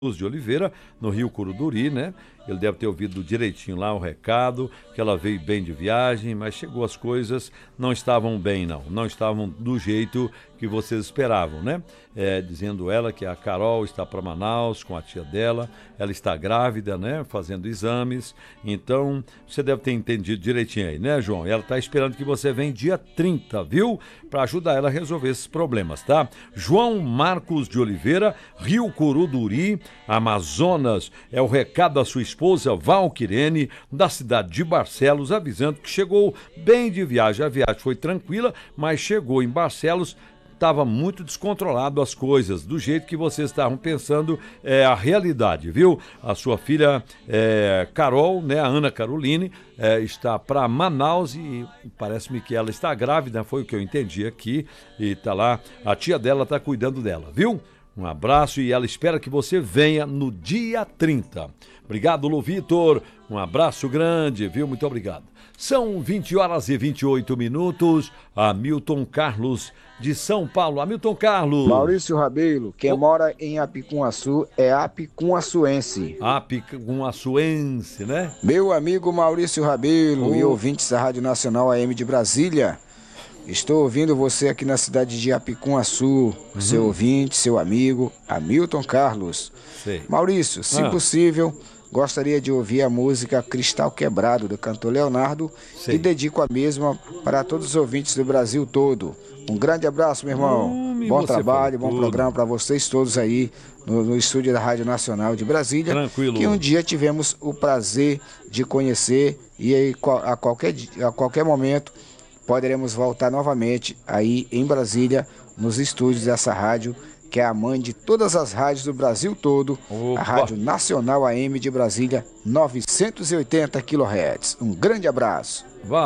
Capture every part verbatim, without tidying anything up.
de Oliveira, no Rio Curuduri, né? Ele deve ter ouvido direitinho lá o recado, que ela veio bem de viagem, mas chegou as coisas, não estavam bem não, não estavam do jeito que vocês esperavam, né? É, dizendo ela que a Carol está para Manaus com a tia dela, ela está grávida, né? Fazendo exames, então você deve ter entendido direitinho aí, né, João? E ela está esperando que você venha dia trinta, viu? Para ajudar ela a resolver esses problemas, tá? João Marcos de Oliveira, Rio Curuduri, Amazonas, é o recado da sua esposa Valquirene, da cidade de Barcelos, avisando que chegou bem de viagem. A viagem foi tranquila, mas chegou em Barcelos, estava muito descontrolado as coisas, do jeito que vocês estavam pensando, é a realidade, viu? A sua filha é, Carol, né, a Ana Caroline, é, está para Manaus e parece-me que ela está grávida, foi o que eu entendi aqui, e tá lá, a tia dela está cuidando dela, viu? Um abraço e ela espera que você venha no dia trinta. Obrigado, Lu Vitor. Um abraço grande, viu? Muito obrigado. São vinte horas e vinte e oito minutos. Hamilton Carlos, de São Paulo. Hamilton Carlos. Maurício Rabelo, quem oh. mora em Apicum-Açu é apicum-açuense. Apicum-açuense, né? Meu amigo Maurício Rabelo oh. e ouvintes da Rádio Nacional A M de Brasília. Estou ouvindo você aqui na cidade de Apicum-Açu, uhum. seu ouvinte, seu amigo, Hamilton Carlos. Sei. Maurício, se ah. possível, gostaria de ouvir a música Cristal Quebrado, do cantor Leonardo, Sei. e dedico a mesma para todos os ouvintes do Brasil todo. Um grande abraço, meu irmão. Hum, bom trabalho, bom tudo. programa para vocês todos aí no, no estúdio da Rádio Nacional de Brasília. Tranquilo. Que um dia tivemos o prazer de conhecer e aí, a, qualquer, a qualquer momento poderemos voltar novamente aí em Brasília, nos estúdios dessa rádio, que é a mãe de todas as rádios do Brasil todo, Opa. a Rádio Nacional A M de Brasília, novecentos e oitenta quilohertz. Um grande abraço.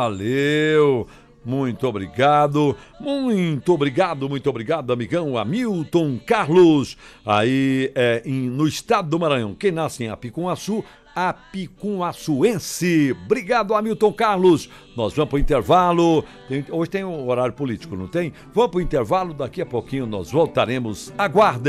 Valeu! Muito obrigado, muito obrigado, muito obrigado, amigão Hamilton Carlos, aí é, em, no estado do Maranhão. Quem nasce em Apicum-Açu, apicum-açuense. Obrigado, Hamilton Carlos. Nós vamos para o intervalo. Tem, hoje tem um horário político, não tem? Vamos para o intervalo, daqui a pouquinho nós voltaremos. Aguardem.